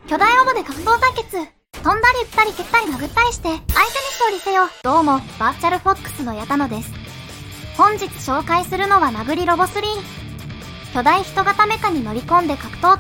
巨大ロボで格闘対決。飛んだり撃ったり蹴ったり殴ったりして、相手に勝利せよ。どうも、バーチャルフォックスの矢田野です。本日紹介するのは殴りロボ3。巨大人型メカに乗り込んで格闘